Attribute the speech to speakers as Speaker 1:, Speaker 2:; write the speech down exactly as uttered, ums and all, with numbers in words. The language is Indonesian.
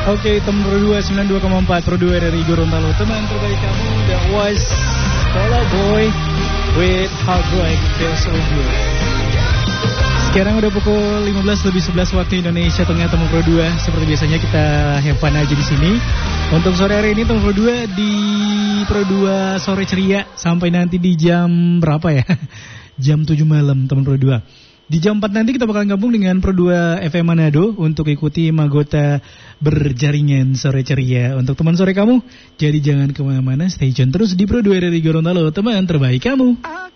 Speaker 1: Oke, teman Pro dua sembilan puluh dua koma empat Pro dua dari Gorontalo. Teman terbaik kamu, that was Fall Out Boy with Heartbreak Feels So Good. Sekarang udah pukul lima belas lebih sebelas waktu Indonesia Tengah, teman Pro dua. Seperti biasanya kita have fun aja di sini. Untuk sore hari ini teman Pro dua di Pro dua sore ceria sampai nanti di jam berapa ya? Jam tujuh malam, teman Pro dua. Di jam empat nanti kita bakal gabung dengan Pro dua F M Manado untuk ikuti Magota berjaringan sore ceria. Untuk teman sore kamu, jadi jangan kemana-mana, stay tune terus di Pro dua dari Gorontalo, teman terbaik kamu.